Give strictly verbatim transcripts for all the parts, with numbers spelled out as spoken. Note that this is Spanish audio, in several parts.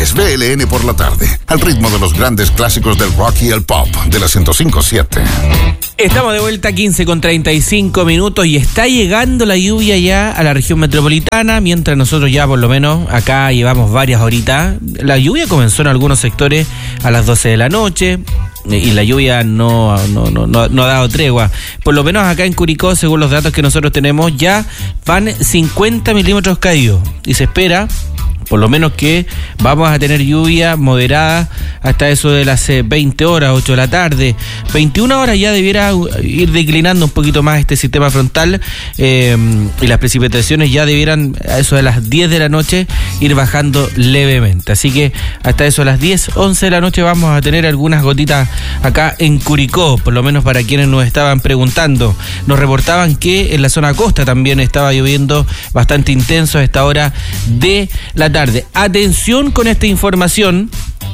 viernes, B L N por la tarde, al ritmo de los grandes clásicos del rock y el pop de la ciento cinco punto siete. Estamos de vuelta, quince con treinta y cinco minutos, y está llegando la lluvia ya a la región metropolitana, mientras nosotros ya por lo menos acá llevamos varias horitas. La lluvia comenzó en algunos sectores a las doce de la noche, y la lluvia no, no, no, no, no ha dado tregua. Por lo menos acá en Curicó, según los datos que nosotros tenemos, ya van cincuenta milímetros caídos, y se espera por lo menos que vamos a tener lluvia moderada hasta eso de las veinte horas, ocho de la tarde. veintiuna horas ya debiera ir declinando un poquito más este sistema frontal, eh, y las precipitaciones ya debieran a eso de las diez de la noche ir bajando levemente. Así que hasta eso de las diez, once de la noche vamos a tener algunas gotitas acá en Curicó, por lo menos para quienes nos estaban preguntando. Nos reportaban que en la zona costa también estaba lloviendo bastante intenso a esta hora de la tarde. Atención con esta información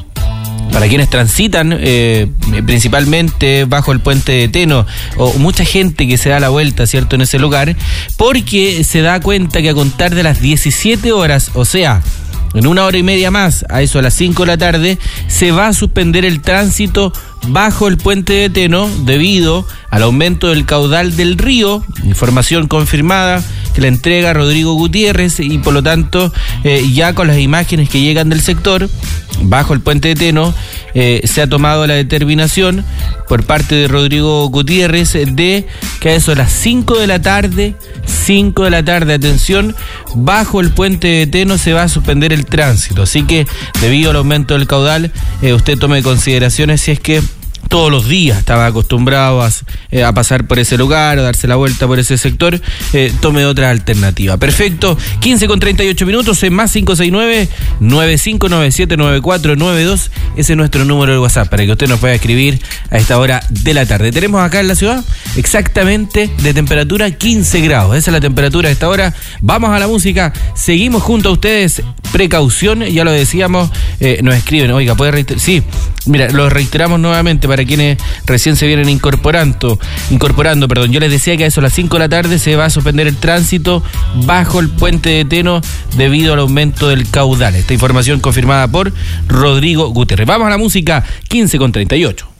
para quienes transitan eh, principalmente bajo el puente de Teno, o mucha gente que se da la vuelta, ¿cierto?, en ese lugar, porque se da cuenta que a contar de las diecisiete horas, o sea, en una hora y media más, a eso a las cinco de la tarde, se va a suspender el tránsito bajo el puente de Teno debido al aumento del caudal del río. Información confirmada que la entrega Rodrigo Gutiérrez, y por lo tanto eh, ya con las imágenes que llegan del sector bajo el puente de Teno, eh, se ha tomado la determinación por parte de Rodrigo Gutiérrez de que a eso a las cinco de la tarde, cinco de la tarde, atención, bajo el puente de Teno se va a suspender el tránsito. Así que debido al aumento del caudal, eh, usted tome consideraciones si es que todos los días estaba acostumbrado a, eh, a pasar por ese lugar, a darse la vuelta por ese sector, eh, tome otra alternativa. Perfecto, quince con treinta y ocho minutos, en más cinco seis nueve, nueve cinco nueve siete, nueve cuatro nueve dos, ese es nuestro número de WhatsApp para que usted nos pueda escribir a esta hora de la tarde. Tenemos acá en la ciudad exactamente de temperatura quince grados, esa es la temperatura a esta hora. Vamos a la música, seguimos junto a ustedes. Precaución, ya lo decíamos, eh, nos escriben, oiga, ¿puede reiterar? Sí, mira, lo reiteramos nuevamente para quienes recién se vienen incorporando, incorporando, perdón. Yo les decía que a eso a las cinco de la tarde se va a suspender el tránsito bajo el puente de Teno debido al aumento del caudal. Esta información confirmada por Rodrigo Gutiérrez. Vamos a la música, quince con treinta y ocho.